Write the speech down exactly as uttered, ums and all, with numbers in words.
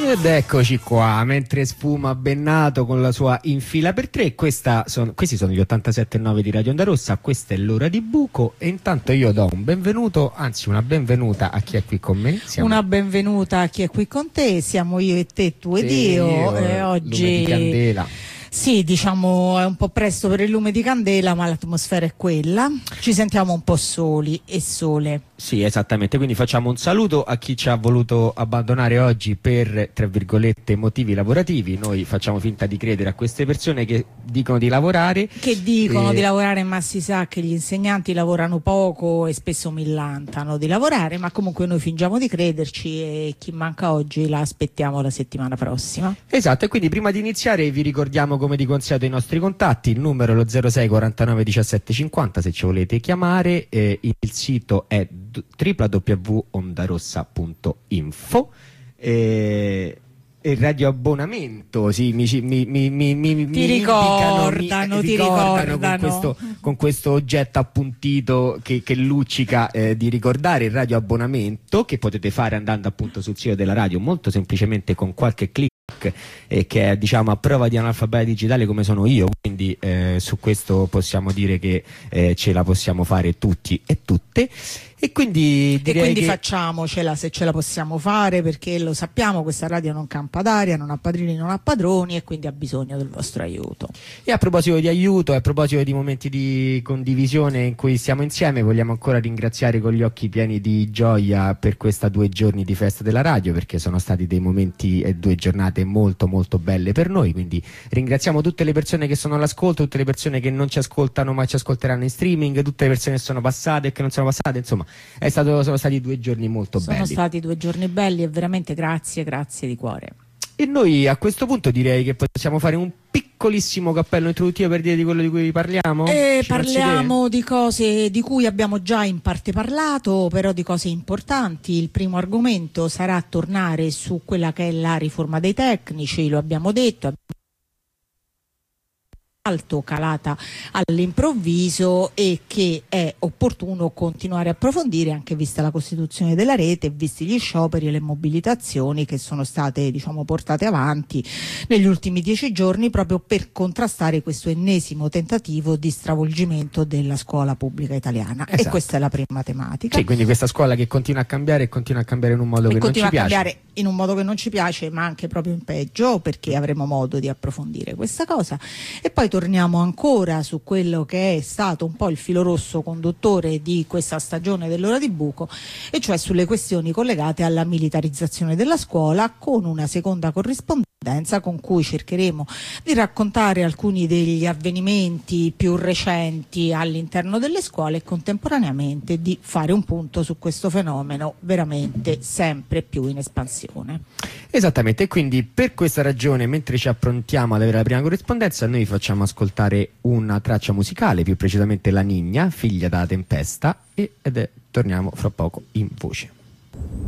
Ed eccoci qua, mentre sfuma Bennato con la sua In fila per tre. Questa sono, questi sono gli ottantasette virgola nove di Radio Onda Rossa, questa è l'ora di buco e intanto io do un benvenuto, anzi una benvenuta a chi è qui con me. Siamo... Una benvenuta a chi è qui con te, siamo io e te, tu ed sì, io, io e oggi... lume di candela. Sì, diciamo è un po' presto per il lume di candela, ma l'atmosfera è quella. Ci sentiamo un po' soli e sole. Sì, esattamente, quindi facciamo un saluto a chi ci ha voluto abbandonare oggi per, tra virgolette, motivi lavorativi. Noi facciamo finta di credere a queste persone che dicono di lavorare. Che dicono e... di lavorare, ma si sa che gli insegnanti lavorano poco e spesso millantano di lavorare, ma comunque noi fingiamo di crederci e chi manca oggi la aspettiamo la settimana prossima. Esatto, e quindi prima di iniziare vi ricordiamo come di consueto i nostri contatti, il numero è lo zero sei quarantanove diciassette cinquanta se ci volete chiamare, eh, il sito è w w w punto ondarossa punto info e il radioabbonamento, sì, mi, mi, mi, mi, mi, ti ricordano, mi, ti ricordano, ricordano. Con, questo, con questo oggetto appuntito che, che luccica, eh, di ricordare il radioabbonamento che potete fare andando appunto sul sito della radio molto semplicemente con qualche click, eh, che è diciamo a prova di analfabeta digitale come sono io, quindi eh, su questo possiamo dire che eh, ce la possiamo fare tutti e tutte. E quindi, direi e quindi che... facciamocela se ce la possiamo fare, perché lo sappiamo, questa radio non campa d'aria, non ha padrini, non ha padroni e quindi ha bisogno del vostro aiuto. E a proposito di aiuto, a proposito di momenti di condivisione in cui siamo insieme, vogliamo ancora ringraziare con gli occhi pieni di gioia per questa due giorni di festa della radio, perché sono stati dei momenti e due giornate molto molto belle per noi, quindi ringraziamo tutte le persone che sono all'ascolto, tutte le persone che non ci ascoltano ma ci ascolteranno in streaming, tutte le persone che sono passate e che non sono passate, insomma È stato, sono stati due giorni molto sono belli. Sono stati due giorni belli e veramente grazie, grazie di cuore. E noi a questo punto direi che possiamo fare un piccolissimo cappello introduttivo per dire di quello di cui parliamo. E parliamo di cose di cui abbiamo già in parte parlato, però di cose importanti. Il primo argomento sarà tornare su quella che è la riforma dei tecnici, lo abbiamo detto, alto, calata all'improvviso e che è opportuno continuare a approfondire anche vista la costituzione della rete, visti gli scioperi e le mobilitazioni che sono state diciamo portate avanti negli ultimi dieci giorni proprio per contrastare questo ennesimo tentativo di stravolgimento della scuola pubblica italiana. Esatto. E questa è la prima tematica. Sì, quindi questa scuola che continua a cambiare e continua a cambiare in un modo e che non ci piace. Continua a cambiare in un modo che non ci piace, ma anche proprio in peggio, perché avremo modo di approfondire questa cosa. E poi torniamo ancora su quello che è stato un po' il filo rosso conduttore di questa stagione dell'ora di buco, e cioè sulle questioni collegate alla militarizzazione della scuola, con una seconda corrispondenza con cui cercheremo di raccontare alcuni degli avvenimenti più recenti all'interno delle scuole e contemporaneamente di fare un punto su questo fenomeno veramente sempre più in espansione. Esattamente, e quindi per questa ragione, mentre ci approntiamo ad avere la prima corrispondenza, noi facciamo ascoltare una traccia musicale, più precisamente La Nigna, figlia della tempesta, e ed è, torniamo fra poco in voce.